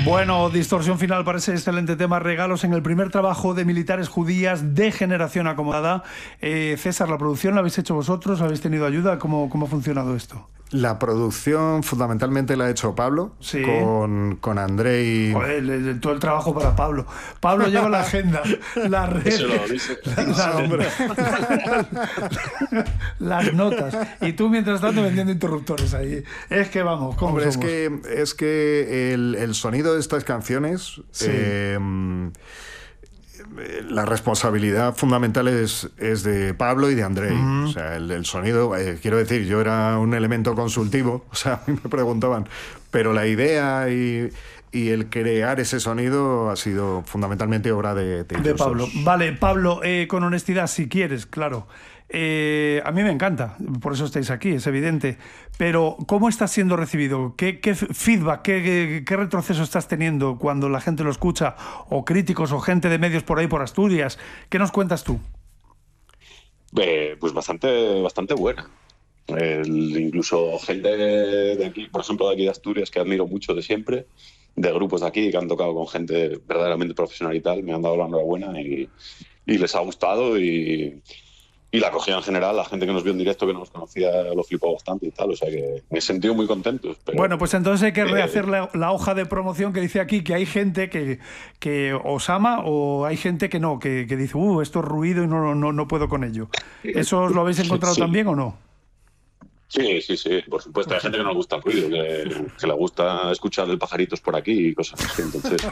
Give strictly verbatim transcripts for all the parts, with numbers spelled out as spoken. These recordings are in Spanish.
Bueno, distorsión final para ese excelente tema, regalos en el primer trabajo de Militares Judías de Generación Acomodada. Eh, César, ¿la producción la habéis hecho vosotros? ¿Habéis tenido ayuda? ¿Cómo, cómo ha funcionado esto? La producción fundamentalmente la ha hecho Pablo, sí. con, con André y... Joder, el, el, todo el trabajo para Pablo. Pablo lleva la agenda, la red, Eso lo dice. La, la, las notas. Y tú, mientras tanto, vendiendo interruptores ahí. Es que vamos, ¿cómo Hombre, somos? es que, es que el, el sonido de estas canciones... Sí. Eh, la responsabilidad fundamental es, es de Pablo y de Andrei. Mm. O sea, el, el sonido, eh, quiero decir, yo era un elemento consultivo, o sea, a mí me preguntaban, pero la idea y, y el crear ese sonido ha sido fundamentalmente obra de, de, de Pablo. Vale, Pablo, eh, con honestidad, si quieres, claro. Eh, a mí me encanta, por eso estáis aquí, es evidente. Pero, ¿cómo está siendo recibido? ¿Qué, qué feedback, qué, qué, qué retroceso estás teniendo cuando la gente lo escucha? O críticos, o gente de medios por ahí, por Asturias. ¿Qué nos cuentas tú? Eh, pues bastante, bastante buena. El, incluso gente de aquí, por ejemplo, de aquí de Asturias, que admiro mucho de siempre, de grupos de aquí que han tocado con gente verdaderamente profesional y tal, me han dado la enhorabuena y, y les ha gustado y... Y la acogida en general, la gente que nos vio en directo, que no nos conocía, lo flipó bastante y tal. O sea que me he sentido muy contento. Pero, bueno, pues entonces hay que eh, rehacer la, la hoja de promoción que dice aquí que hay gente que, que os ama o hay gente que no, que, que dice, uh, esto es ruido y no, no, no puedo con ello. ¿Eso os lo habéis encontrado sí. también o no? Sí, sí, sí, por supuesto. Hay gente que no le gusta el ruido, que, que le gusta escuchar el pajaritos por aquí y cosas así. Entonces,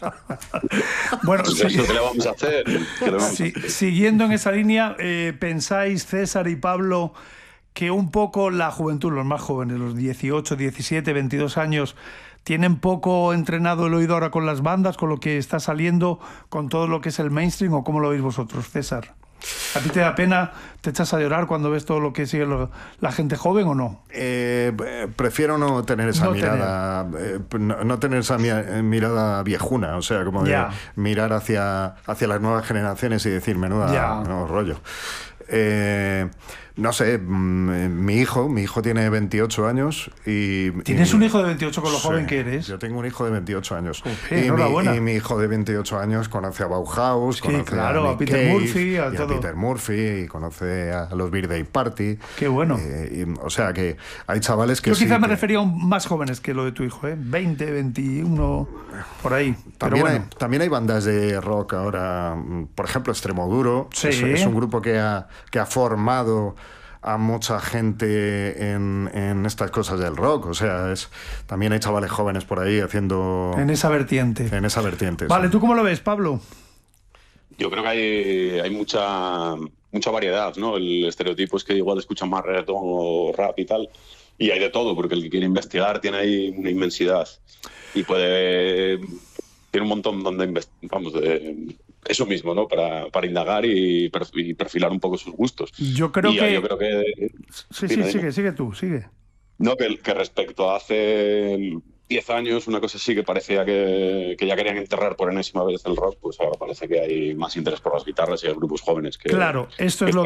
bueno, pues sí. eso, ¿qué le vamos a hacer? ¿Qué le vamos sí, a hacer? Siguiendo en esa línea, eh, ¿pensáis, César y Pablo, que un poco la juventud, los más jóvenes, los dieciocho, diecisiete, veintidós años, tienen poco entrenado el oído ahora con las bandas, con lo que está saliendo, con todo lo que es el mainstream, o cómo lo veis vosotros, César? ¿A ti te da pena, te echas a llorar cuando ves todo lo que sigue lo, la gente joven o no? Eh, prefiero no tener esa no mirada, tener. Eh, no, no tener esa mi, mirada viejuna, o sea, como de ya. mirar hacia, hacia las nuevas generaciones y decir, menuda, menudo rollo. Eh, no sé, mi hijo, mi hijo tiene veintiocho años y... ¿Tienes y, un hijo de veintiocho con lo sí, joven que eres? Yo tengo un hijo de veintiocho años. Okay, y, enhorabuena. mi, y mi hijo de veintiocho años conoce a Bauhaus, sí, conoce claro, a, a Peter Cave, Murphy, a, y todo. a Peter Murphy, y conoce a los Birthday Party. Qué bueno. Eh, y, o sea que hay chavales que Yo quizás sí, me que... refería a un más jóvenes que lo de tu hijo, ¿eh? veinte, veintiuno, por ahí. También, Pero bueno. hay, también hay bandas de rock ahora, por ejemplo, Extremoduro. Sí. Es, es un grupo que ha, que ha formado a mucha gente en, en estas cosas del rock. O sea, es también hay chavales jóvenes por ahí haciendo... En esa vertiente. En esa vertiente, Vale, sí. ¿tú cómo lo ves, Pablo? Yo creo que hay, hay mucha, mucha variedad, ¿no? El estereotipo es que igual escuchan más reggaetón o rap y tal. Y hay de todo, porque el que quiere investigar tiene ahí una inmensidad. Y puede... Tiene un montón donde investigar, vamos, de... Eso mismo, ¿no? Para, para indagar y, y perfilar un poco sus gustos. Yo creo y que... yo creo que... Sí, dime, sí, dime. sigue, sigue tú, sigue. No, que, que respecto a hace diez años, una cosa así que parecía que, que ya querían enterrar por enésima vez el rock, pues ahora parece que hay más interés por las guitarras y hay grupos jóvenes que... Claro, esto es que lo